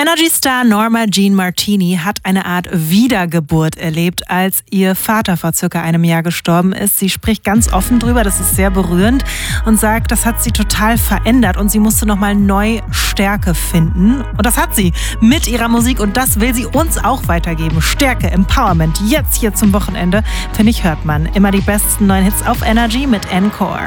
Energy-Star Norma Jean Martini hat eine Art Wiedergeburt erlebt, als ihr Vater vor circa einem Jahr gestorben ist. Sie spricht ganz offen drüber, das ist sehr berührend und sagt, das hat sie total verändert und sie musste nochmal neu Stärke finden. Und das hat sie mit ihrer Musik und das will sie uns auch weitergeben. Stärke, Empowerment, jetzt hier zum Wochenende, finde ich, hört man. Immer die besten neuen Hits auf Energy mit Encore.